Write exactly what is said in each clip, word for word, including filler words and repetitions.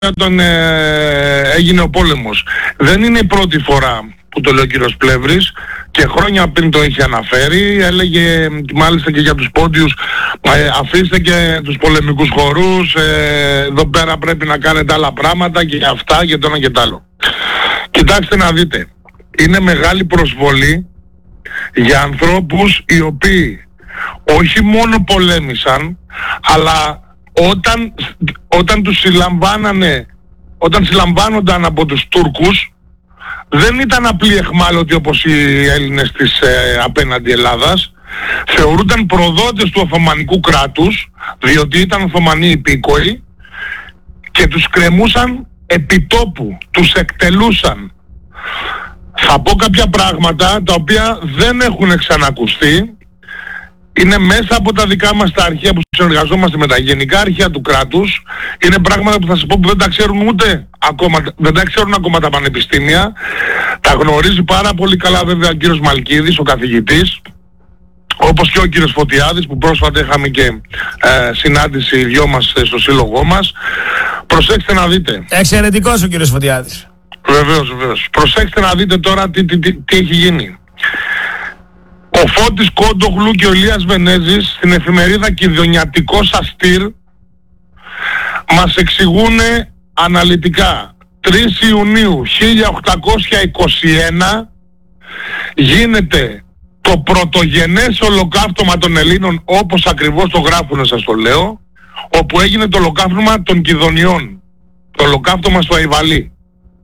όταν ε, έγινε ο πόλεμος. Δεν είναι η πρώτη φορά που το λέει ο κύριος Πλεύρης και χρόνια πριν το είχε αναφέρει. Έλεγε μάλιστα και για τους πόντιους, ε, αφήστε και τους πολεμικούς χορούς, ε, εδώ πέρα πρέπει να κάνετε άλλα πράγματα και αυτά και το ένα και το άλλο. Κοιτάξτε να δείτε, είναι μεγάλη προσβολή για ανθρώπους οι οποίοι όχι μόνο πολέμησαν, αλλά όταν, όταν τους συλλαμβάνανε, όταν συλλαμβάνονταν από τους Τούρκους, δεν ήταν απλοί εχμάλωτοι όπως οι Έλληνες της ε, απέναντι Ελλάδας, θεωρούνταν προδότες του Οθωμανικού κράτους, διότι ήταν Οθωμανοί υπήκοοι και τους κρεμούσαν επιτόπου, τους εκτελούσαν. Θα πω κάποια πράγματα τα οποία δεν έχουν ξανακουστεί. Είναι μέσα από τα δικά μας τα αρχεία που συνεργαζόμαστε με τα γενικά αρχεία του κράτους. Είναι πράγματα που θα σας πω που δεν τα ξέρουν ούτε ακόμα, δεν τα ξέρουν ακόμα τα πανεπιστήμια. Τα γνωρίζει πάρα πολύ καλά βέβαια ο κύριος Μαλκίδης, ο καθηγητής, όπως και ο κύριος Φωτιάδης που πρόσφατα είχαμε και ε, συνάντηση οι δυο μας στο σύλλογό μας. Προσέξτε να δείτε. Εξαιρετικός ο κύριος Φωτιάδης. Βεβαίως, βεβαίως. Προσέξτε να δείτε τώρα τι, τι, τι, τι έχει γίνει. Ο Φώτης Κόντογλου και ο Ηλίας Βενέζης στην εφημερίδα Κηδωνιατικός Αστήρ μας εξηγούν αναλυτικά. τρεις Ιουνίου χίλια οκτακόσια είκοσι ένα γίνεται το πρωτογενές ολοκαύτωμα των Ελλήνων, όπως ακριβώς το γράφουνε, σας το λέω, όπου έγινε το ολοκαύτωμα των Κηδωνιών, το ολοκαύτωμα στο Αϊβαλί.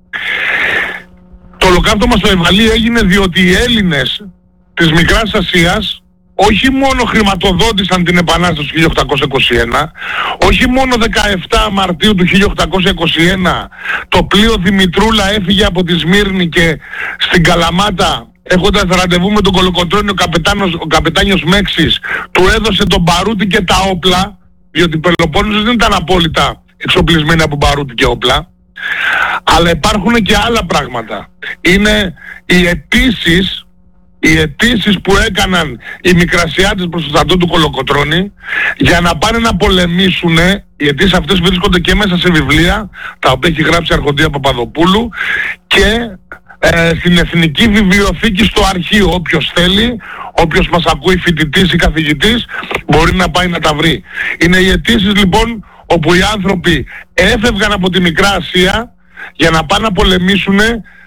Το ολοκαύτωμα στο Αϊβαλί έγινε διότι οι Έλληνες της Μικράς Ασίας όχι μόνο χρηματοδότησαν την Επανάσταση του χίλια οκτακόσια είκοσι ένα, όχι μόνο δεκαεφτά Μαρτίου του χίλια οκτακόσια είκοσι ένα το πλοίο Δημητρούλα έφυγε από τη Σμύρνη και στην Καλαμάτα, έχοντας ραντεβού με τον Κολοκοτρώνη, ο, καπετάνος, ο καπετάνιος Μέξης του έδωσε τον μπαρούτι και τα όπλα, διότι η Πελοπόννησος δεν ήταν απόλυτα εξοπλισμένη από μπαρούτι και όπλα. Αλλά υπάρχουν και άλλα πράγματα. Είναι οι αιτήσεις οι αιτήσεις που έκαναν οι Μικρασιάτες προς το στρατό του Κολοκοτρώνη για να πάνε να πολεμήσουν. Οι αιτήσεις αυτές βρίσκονται και μέσα σε βιβλία τα οποία έχει γράψει η Αρχοντία Παπαδοπούλου και ε, στην Εθνική Βιβλιοθήκη στο αρχείο. Όποιος θέλει, όποιος μας ακούει, φοιτητής ή καθηγητής, μπορεί να πάει να τα βρει. Είναι οι αιτήσεις λοιπόν όπου οι άνθρωποι έφευγαν από τη Μικρά Ασία για να πάνε να πολεμήσουν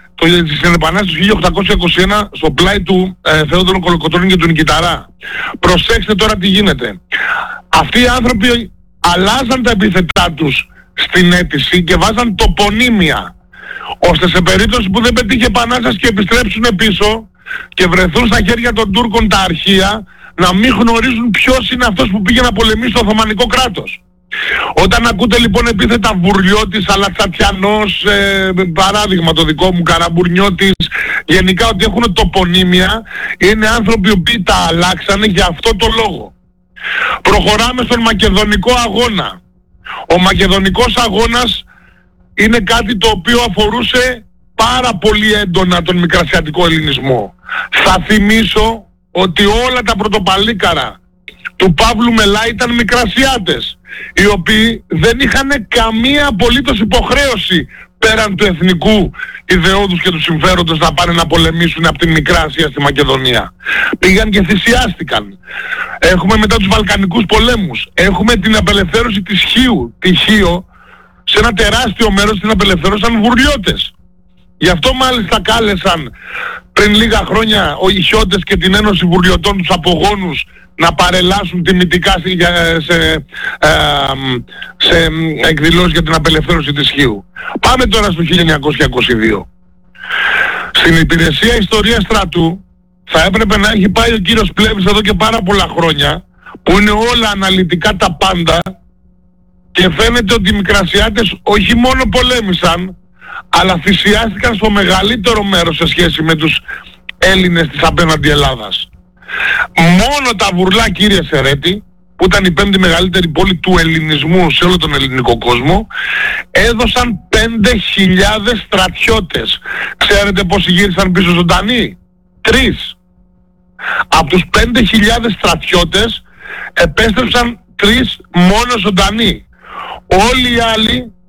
στην Επανάσταση του χίλια οκτακόσια είκοσι ένα στο πλάι του ε, Θεόδωρου Κολοκοτρώνη και του Νικηταρά. Προσέξτε τώρα τι γίνεται. Αυτοί οι άνθρωποι αλλάζαν τα επίθετά τους στην αίτηση και βάζαν τοπονύμια, ώστε σε περίπτωση που δεν πετύχει επανάσταση και επιστρέψουν πίσω και βρεθούν στα χέρια των Τούρκων τα αρχεία, να μην γνωρίζουν ποιος είναι αυτός που πήγε να πολεμήσει το Οθωμανικό κράτος. Όταν ακούτε λοιπόν επίθετα Βουρλιώτης, Αλατσατιανός, ε, παράδειγμα το δικό μου, Καραμπουρνιώτης, γενικά ότι έχουν τοπονύμια, είναι άνθρωποι που τα αλλάξανε για αυτό το λόγο. Προχωράμε στον Μακεδονικό αγώνα. Ο Μακεδονικός αγώνας είναι κάτι το οποίο αφορούσε πάρα πολύ έντονα τον μικρασιατικό ελληνισμό. Θα θυμίσω ότι όλα τα πρωτοπαλίκαρα του Παύλου Μελά ήταν Μικρασιάτες, οι οποίοι δεν είχαν καμία απολύτως υποχρέωση πέραν του εθνικού ιδεώδους και του συμφέροντος να πάνε να πολεμήσουν από την Μικρά Ασία στη Μακεδονία. Πήγαν και θυσιάστηκαν. Έχουμε μετά τους Βαλκανικούς πολέμους, έχουμε την απελευθέρωση της Χίου. Τη Χίο σε ένα τεράστιο μέρος την απελευθέρωσαν Βουρλιώτες. Γι' αυτό μάλιστα κάλεσαν πριν λίγα χρόνια οι Χιώτες και την Ένωση Βουρλιωτών τους απογόνους να παρελάσουν τιμητικά σε, σε, σε εκδηλώσεις για την απελευθέρωση της Χίου. Πάμε τώρα στο χίλια εννιακόσια είκοσι δύο. Στην Υπηρεσία Ιστορίας Στρατού θα έπρεπε να έχει πάει ο κύριος Πλεύρης εδώ και πάρα πολλά χρόνια, που είναι όλα αναλυτικά τα πάντα, και φαίνεται ότι οι Μικρασιάτες όχι μόνο πολέμησαν, αλλά θυσιάστηκαν στο μεγαλύτερο μέρος σε σχέση με τους Έλληνες της απέναντι Ελλάδας. Μόνο τα Βουρλά, κύριε Σερέτη, που ήταν η πέμπτη μεγαλύτερη πόλη του ελληνισμού σε όλο τον ελληνικό κόσμο, έδωσαν πέντε χιλιάδες στρατιώτες. Ξέρετε πόσοι γύρισαν πίσω ζωντανοί? Τρεις. Από τους πέντε χιλιάδες στρατιώτες επέστρεψαν τρεις μόνο ζωντανοί. Όλοι οι άλλοι